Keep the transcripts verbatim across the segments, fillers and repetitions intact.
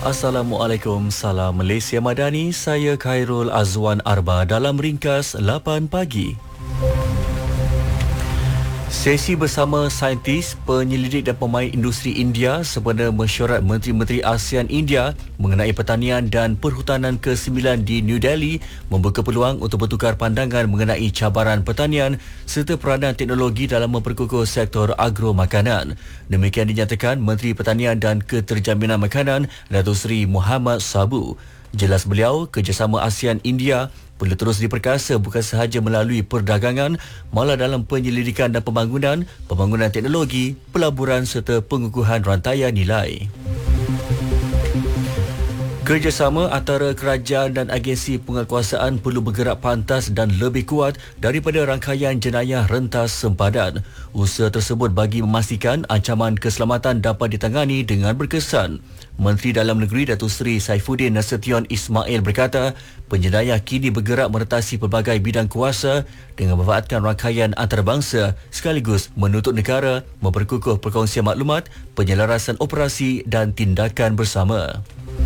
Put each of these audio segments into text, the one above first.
Assalamualaikum, salam Malaysia Madani. Saya Khairul Azwan Arba dalam ringkas lapan pagi. Sesi bersama saintis, penyelidik dan pemain industri India sempena mesyuarat Menteri-Menteri ASEAN India mengenai pertanian dan perhutanan ke sembilan di New Delhi membuka peluang untuk bertukar pandangan mengenai cabaran pertanian serta peranan teknologi dalam memperkukuh sektor agro makanan. Demikian dinyatakan Menteri Pertanian dan Keterjaminan Makanan Datuk Seri Muhammad Sabu. Jelas beliau, kerjasama ASEAN India perlu terus diperkasa bukan sahaja melalui perdagangan, malah dalam penyelidikan dan pembangunan, pembangunan teknologi, pelaburan serta pengukuhan rantaian nilai. Kerjasama antara kerajaan dan agensi penguatkuasaan perlu bergerak pantas dan lebih kuat daripada rangkaian jenayah rentas sempadan. Usaha tersebut bagi memastikan ancaman keselamatan dapat ditangani dengan berkesan. Menteri Dalam Negeri Datuk Seri Saifuddin Nasution Ismail berkata, penjenayah kini bergerak meretasi pelbagai bidang kuasa dengan memanfaatkan rangkaian antarabangsa sekaligus menuntut negara memperkukuh perkongsian maklumat, penyelarasan operasi dan tindakan bersama.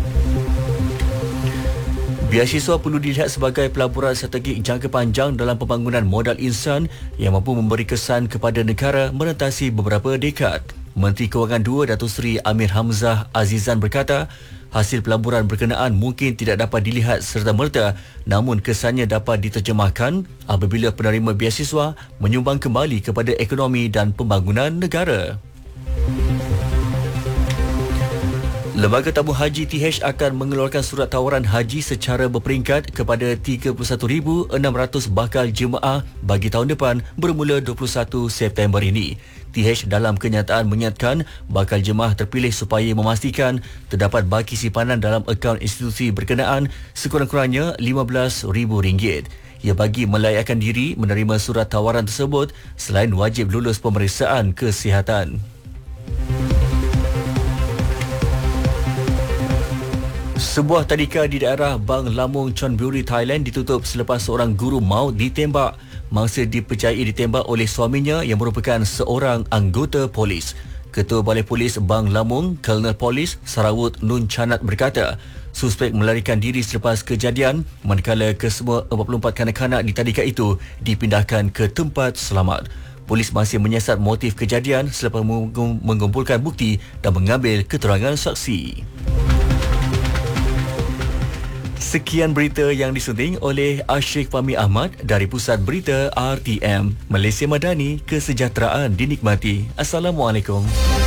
Biasiswa perlu dilihat sebagai pelaburan strategik jangka panjang dalam pembangunan modal insan yang mampu memberi kesan kepada negara merentasi beberapa dekad. Menteri Kewangan dua Datuk Seri Amir Hamzah Azizan berkata, hasil pelaburan berkenaan mungkin tidak dapat dilihat serta-merta, namun kesannya dapat diterjemahkan apabila penerima biasiswa menyumbang kembali kepada ekonomi dan pembangunan negara. Lembaga Tabung Haji T H akan mengeluarkan surat tawaran haji secara berperingkat kepada tiga puluh satu ribu enam ratus bakal jemaah bagi tahun depan bermula dua puluh satu September ini. T H dalam kenyataan menyatakan bakal jemaah terpilih supaya memastikan terdapat baki simpanan dalam akaun institusi berkenaan sekurang-kurangnya lima belas ribu ringgit. Ia bagi melayakkan diri menerima surat tawaran tersebut selain wajib lulus pemeriksaan kesihatan. Sebuah tadika di daerah Bang Lamong, Chonburi, Thailand ditutup selepas seorang guru maut ditembak. Mangsa dipercayai ditembak oleh suaminya yang merupakan seorang anggota polis. Ketua Balai Polis Bang Lamong, Colonel Polis Sarawut Nun Chanat berkata, suspek melarikan diri selepas kejadian manakala kesemua empat puluh empat kanak-kanak di tadika itu dipindahkan ke tempat selamat. Polis masih menyiasat motif kejadian selepas mengumpulkan bukti dan mengambil keterangan saksi. Sekian berita yang disunting oleh Ashik Fahmi Ahmad dari Pusat Berita R T M. Malaysia Madani, kesejahteraan dinikmati. Assalamualaikum.